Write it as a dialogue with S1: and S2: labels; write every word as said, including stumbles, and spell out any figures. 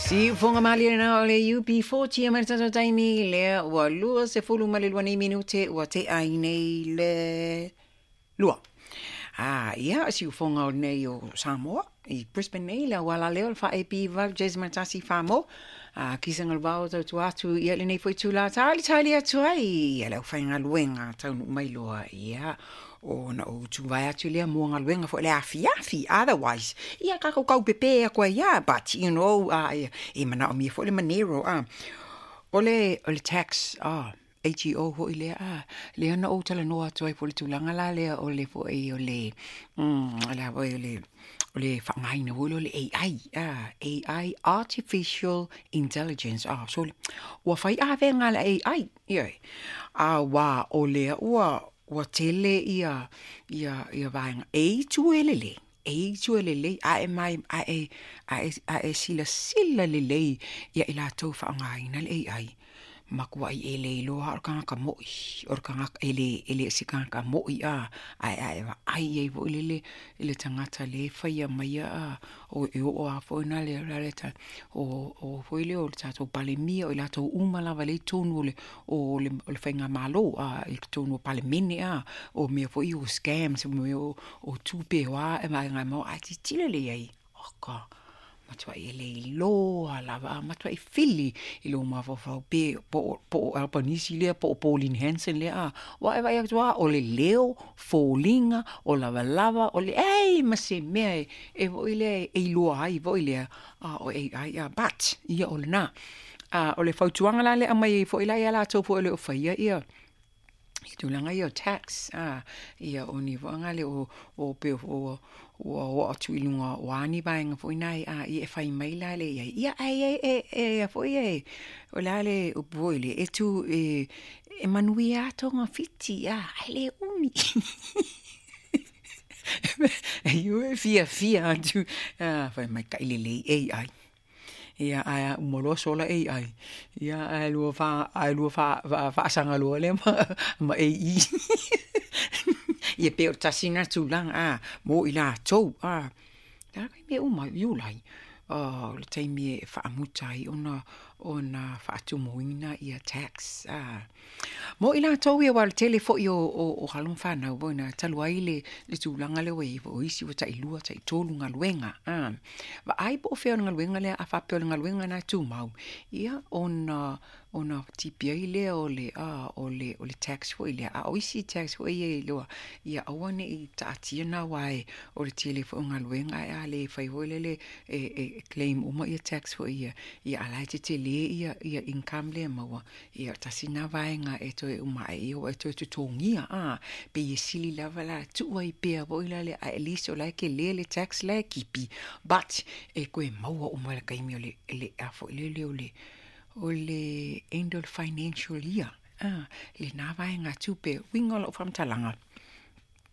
S1: Si fonga mali na ole U B forty a marta taimi le wa lua se fulu mali lua ni minute wa te ai nei le lua. Ah, ia si fonga o nei o Samoa i Brisbane nei la wala leo fa e pi val jes matasi famo. Ah, kisanga le bao tau tu atu ia le nei foi tu la tali tali atu ai ia le whainga luenga tau nu mai loa ia. O na o tu vai atu lea mua ngā luenga fo le afi afi, otherwise ia kako kau pepe a koe ia, but you know, uh, e, e mana o mia fo le manero, ah. O le, o le tax, ah, A G O ho i lea, ah, lea na o tala noa atu ai fo le tulanga la lea o le fo e o le, mm, o le o le, o le whangaina o le A I, ah, A I, Artificial Intelligence, ah, so le, ua whai a venga le A I, ia, ah, wa o lea, ua, wa tele ia ia ia vainga e tuelele e tuelele a e mai a e a e a e sila sila lele ia ila to fa ngai na le ai makua i ele lo har ka ka mo or ka ele ele sika ka mo ia ai ai ai e vo lele ele tangata le faia mai a o e o a fo na le le ta o o fo le o ta to pale mi o la to uma la vale tonu le o le o le fainga malo a il tonu pale mini a o me fo i o scams me o o tu pe wa e mai nga mo a ti tile le ai o ka matua i le loa lava, matua i fili i lo ma fau pe po po Albanese lea po Pauline Hanson lea wa e vai atua o le leo folinga o lava lava o le ei ma se mea e vo i le e loa ai vo i le a o e ai a but ia o le na a o le fautuanga la le a mai fo i la ia la tau po le o faia ia i tulanga ia tax ah ia o ni vanga le o o pe o o o atu ilunga wani bainga foi nai a i e fai mai la le ia ia ai e e e foi e o la le o boile e tu e e manuia tonga fiti a le umi e io e fia fia tu ah fai mai kai le le e ai ia ai umolo sola e ai ia ai lu fa ai lu fa fa sanga lu le ma ma e i ia pe tasina tulang a mo ila to a ta me uma yulai oh le taimi fa amutai ona ona fa tumoina ia tax a mo ila to ia wal telefo yo o halon fa na bona talwai le le tulanga le wei vo isi wa tai lua tai tolu ngaluenga a va ai po fe ngaluenga le a fa pe ngaluenga na tu mau ia ona ona tipia ile o le a o le o le tax fo ile a isi tax fo ile lo ia awane i tatina wai o le telefo ngaluenga a le fai ho le e e claim uma ia tax fo ia ia ala te te le ia ia income le mawa ia tasina vaenga e to uma e o e to to tongia a pe ye sili lava la tu ai pe vo ile le a eliso la ke le le tax la kipi but e ko e mawa uma le kai mi le le a fo le le le o le end of financial year ah le na vaenga tu pe wingolo from talanga